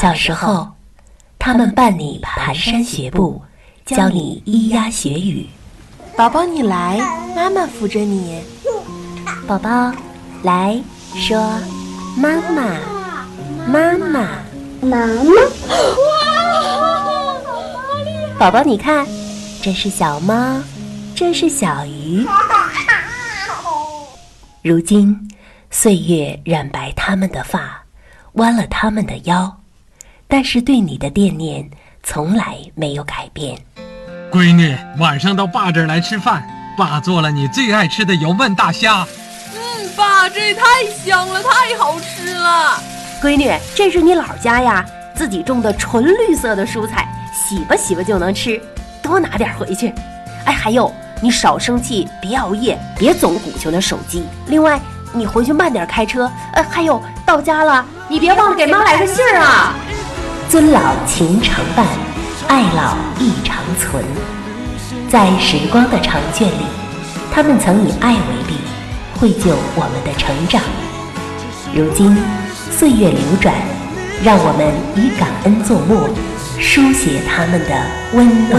小时候，他们伴你蹒跚学步，教你咿呀学语。 宝宝你来，妈妈扶着你。 宝宝来说妈妈，妈妈， 妈妈。 宝宝你看，这是小猫，这是小鱼。如今岁月染白他们的发，弯了他们的腰，但是对你的惦念从来没有改变。 闺女，晚上到爸这儿来吃饭，爸做了你最爱吃的油焖大虾。 爸，这也太香了，太好吃了。 闺女，这是你姥家呀，自己种的纯绿色的蔬菜，洗吧洗吧就能吃，多拿点回去。哎，还有，你少生气，别熬夜，别总鼓秋那手机。另外，你回去慢点开车。还有，到家了，你别忘了给妈来个信儿啊。 尊老情常伴，爱老亦常存。在时光的长卷里，他们曾以爱为笔，绘就我们的成长。如今岁月流转，让我们以感恩作墨，书写他们的温暖。